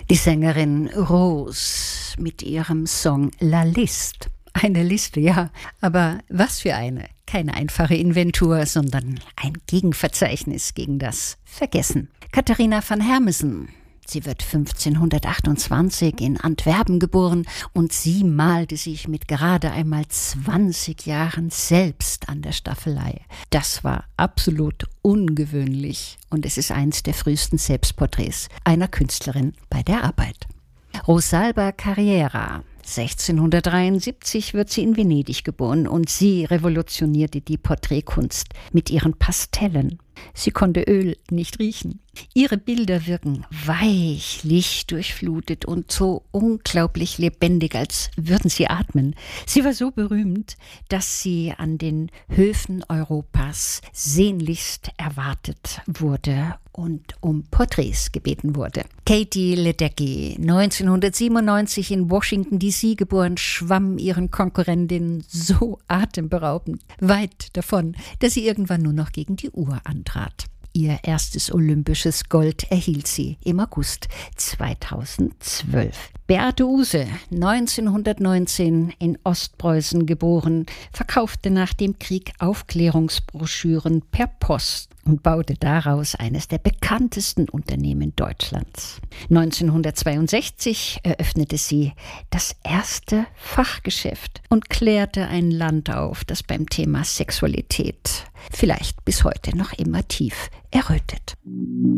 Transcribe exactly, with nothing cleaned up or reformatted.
Die Sängerin Rose mit ihrem Song La Liste. Eine Liste, ja, aber was für eine. Keine einfache Inventur, sondern ein Gegenverzeichnis gegen das Vergessen. Katharina van Hermessen. Sie wird fünfzehnhundertachtundzwanzig in Antwerpen geboren und sie malte sich mit gerade einmal zwanzig Jahren selbst an der Staffelei. Das war absolut ungewöhnlich und es ist eines der frühesten Selbstporträts einer Künstlerin bei der Arbeit. Rosalba Carriera. sechzehnhundertdreiundsiebzig wird sie in Venedig geboren und sie revolutionierte die Porträtkunst mit ihren Pastellen. Sie konnte Öl nicht riechen. Ihre Bilder wirken weich, lichtdurchflutet und so unglaublich lebendig, als würden sie atmen. Sie war so berühmt, dass sie an den Höfen Europas sehnlichst erwartet wurde und um Porträts gebeten wurde. Katie Ledecky, neunzehnhundertsiebenundneunzig in Washington D C geboren, schwamm ihren Konkurrentinnen so atemberaubend weit davon, dass sie irgendwann nur noch gegen die Uhr antrat. Ihr erstes olympisches Gold erhielt sie im August zweitausendzwölf. Beate Uhse, neunzehnhundertneunzehn in Ostpreußen geboren, verkaufte nach dem Krieg Aufklärungsbroschüren per Post und baute daraus eines der bekanntesten Unternehmen Deutschlands. neunzehnhundertzweiundsechzig eröffnete sie das erste Fachgeschäft und klärte ein Land auf, das beim Thema Sexualität vielleicht bis heute noch immer tief errötet.